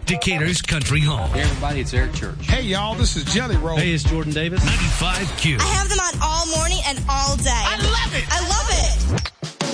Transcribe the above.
Decatur's country home. Hey, everybody, it's Eric Church. Hey, y'all, this is Jelly Roll. Hey, it's Jordan Davis. 95Q. I have them on all morning and